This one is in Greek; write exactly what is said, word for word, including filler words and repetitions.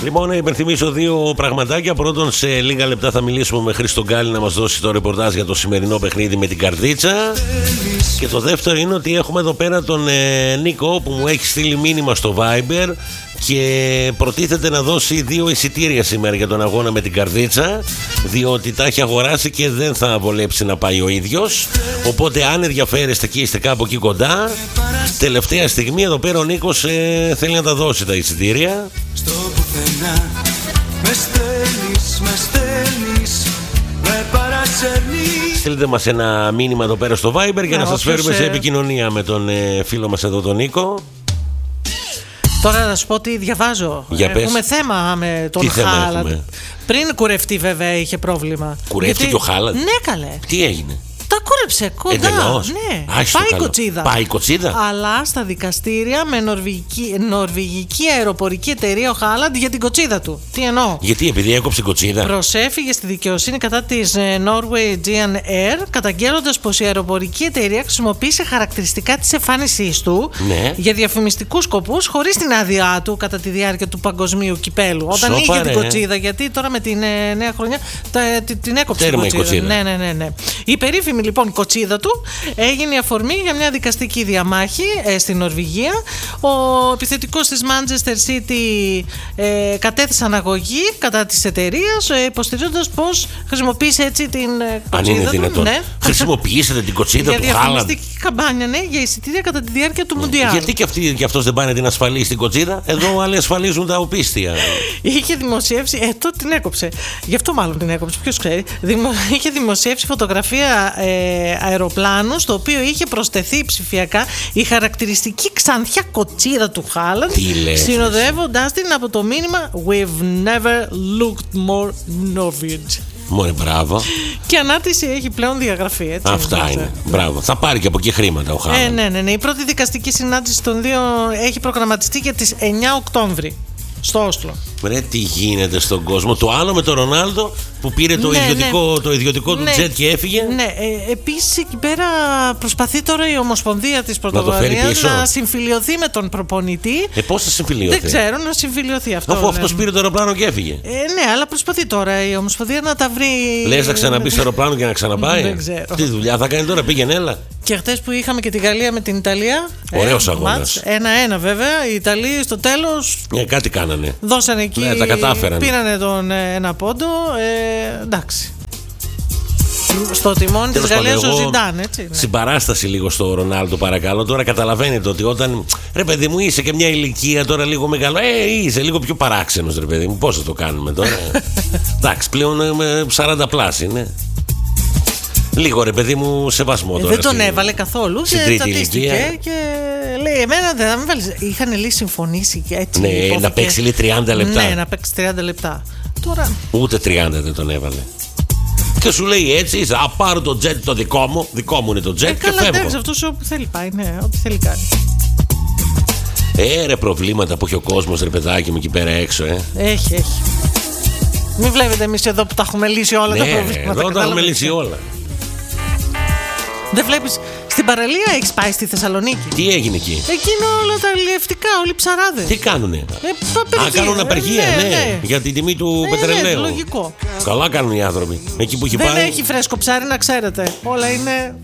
Λοιπόν, να υπενθυμίσω δύο πραγματάκια. Πρώτον, σε λίγα λεπτά θα μιλήσουμε με Χρήστο Γκάλη να μας δώσει το ρεπορτάζ για το σημερινό παιχνίδι με την Καρδίτσα. Και το δεύτερο είναι ότι έχουμε εδώ πέρα τον ε, Νίκο που μου έχει στείλει μήνυμα στο Viber και προτίθεται να δώσει δύο εισιτήρια σήμερα για τον αγώνα με την Καρδίτσα, διότι τα έχει αγοράσει και δεν θα βολέψει να πάει ο ίδιος. Οπότε αν ενδιαφέρεστε και είστε κάπου εκεί κοντά, τελευταία στιγμή εδώ πέρα ο Νίκος ε, θέλει να τα δώσει τα εισιτήρια. Στο πουθενά με στέλνεις, με στέλνεις, με παρασέρνεις. Στείλτε μας ένα μήνυμα εδώ πέρα στο Viber για να, να σας φέρουμε σε επικοινωνία με τον ε, φίλο μας εδώ τον Νίκο. Τώρα να σου πω ότι διαβάζω. Για έχουμε πες. θέμα με τον Χάλαντ. Πριν κουρευτεί, βέβαια, είχε πρόβλημα. Κουρεύτηκε Γιατί... ο Χάλαντ. Ναι, καλέ. Τι έγινε? Τα κούρεψε κοντά. Εντελώς. Ναι. Άχιστο πάει καλό. κοτσίδα. Πάει κοτσίδα. Αλλά στα δικαστήρια με νορβηγική, νορβηγική αεροπορική εταιρεία ο Χάλαντ για την κοτσίδα του. Τι εννοώ? Γιατί, επειδή έκοψε κοτσίδα. Προσέφυγε στη δικαιοσύνη κατά της Norwegian Air, καταγγέλλοντας πως η αεροπορική εταιρεία χρησιμοποίησε χαρακτηριστικά της εμφάνισής του ναι. για διαφημιστικούς σκοπούς χωρίς την άδειά του κατά τη διάρκεια του παγκοσμίου κυπέλου. Όταν Σοπα, είχε ρε. την κοτσίδα, γιατί τώρα με την ε, νέα χρονιά τα, την, την έκοψε την κοτσίδα. κοτσίδα. Ναι, ναι, ναι, ναι. Η περίφημη λοιπόν κοτσίδα του έγινε η αφορμή για μια δικαστική διαμάχη ε, στην Νορβηγία. Ο επιθετικός της Manchester City ε, κατέθεσε αναγωγή κατά της εταιρείας, ε, υποστηρίζοντας πως χρησιμοποίησε έτσι την ε, κοτσίδα. Αν είναι δυνατόν. Ναι. Χρησιμοποιήσατε την κοτσίδα για του Χάλαντ. Για διαφημιστική καμπάνια, ναι, για εισιτήρια κατά τη διάρκεια του ναι. Μουντιάλ. Γιατί και, αυτοί, και αυτός δεν πάνε την ασφαλή στην κοτσίδα? Εδώ άλλοι ασφαλίζουν τα οπίστια. Είχε δημοσιεύσει, ε, τότε την έκοψε. Γι' αυτό μάλλον την έκοψε, ποιος ξέρει. Δημο, είχε δημοσιεύσει φωτογραφία ε, αεροπλάνου, στο οποίο είχε προσθεθεί ψηφιακά η χαρακτηριστική ξανθιά κοτσίδα του Χάλαντ, συνοδεύοντάς την από το μήνυμα We've never looked more Norwegian. Μωρέ, μπράβο. Και ανάρτηση έχει πλέον διαγραφή, έτσι. Αυτά είναι. είναι. Μπράβο. Θα πάρει και από εκεί χρήματα ο Χάλαντ. Ε, ναι, ναι, ναι. Η πρώτη δικαστική συνάντηση των δύο έχει προγραμματιστεί για τις εννιά Οκτώβρη στο Όσλο. Ρε, τι γίνεται στον κόσμο. Το άλλο με τον Ρονάλντο που πήρε το, ναι, ιδιωτικό, ναι. το ιδιωτικό του ναι. τζετ και έφυγε. Ναι, ε, επίσης εκεί πέρα προσπαθεί τώρα η Ομοσπονδία της Πορτογαλίας να, να συμφιλιωθεί με τον προπονητή. Ε, πώς θα συμφιλιωθεί? Δεν ξέρω, να συμφιλιωθεί αυτό. Αφού ναι. αυτός πήρε το αεροπλάνο και έφυγε. Ε, ναι, αλλά προσπαθεί τώρα η Ομοσπονδία να τα βρει. Λες να ξαναμπεί στο αεροπλάνο και να ξαναπάει? Δεν ξέρω. Τι δουλειά θα κάνει τώρα, πήγαινε, έλα. Και χτες που είχαμε και τη Γαλλία με την Ιταλία. Ωραίος ε, αγώνας. Ένα-ένα βέβαια. Οι Ιταλοί στο τέλος. Ε, κάτι κάνανε. Δώσανε εκεί. Ναι, τα κατάφεραν. Πήρανε τον ε, ένα πόντο. Ε, εντάξει. Στο τιμόνι της Γαλλίας ο Ζιντάν, έτσι. Ναι. Συμπαράσταση λίγο στο Ρονάλντο, παρακαλώ. Τώρα καταλαβαίνετε ότι όταν. Ρε παιδί μου, είσαι και μια ηλικία τώρα λίγο μεγάλο. Ε, είσαι λίγο πιο παράξενος, ρε παιδί μου. Πώς θα το κάνουμε τώρα? Εντάξει, πλέον με σαράντα πλάσι είναι. Λίγο ρε παιδί μου σεβασμό τώρα. Δεν τον έβαλε καθόλου και τσατίστηκε και λέει εμένα δεν θα με βάλεις. Είχαν λέει συμφωνήσει και έτσι. Ναι, υπόθηκε, να παίξει λέει τριάντα λεπτά. Ναι, να παίξει τριάντα λεπτά. Τώρα. Ούτε τριάντα δεν τον έβαλε. Και σου λέει έτσι, α, πάρω το τζετ το δικό μου, δικό μου είναι το τζετ ε, και καλά, φεύγω. Εντάξει, αυτός όπου θέλει πάει, ναι, ό,τι θέλει κάνει. Ε, ρε προβλήματα που έχει ο κόσμος ρε παιδάκι μου εκεί πέρα έξω, ε. Έχει, έχει. Μην βλέπετε εμείς εδώ που τα έχουμε λύσει όλα ναι, τα προβλήματα. Εδώ τα έχουμε λύσει όλα. Δεν βλέπεις, στην παραλία έχεις πάει στη Θεσσαλονίκη? Τι έγινε εκεί? Εκείνο όλα τα αλλιευτικά, όλοι οι ψαράδες. Τι κάνουνε? Ε, Α, κάνουν απεργία, ναι, ναι, ναι. Για την τιμή του ε, πετρελαίου. Ναι, λογικό. Καλά κάνουν οι άνθρωποι. Εκεί που έχει Δεν πάει. έχει φρέσκο ψάρι να ξέρετε. Όλα είναι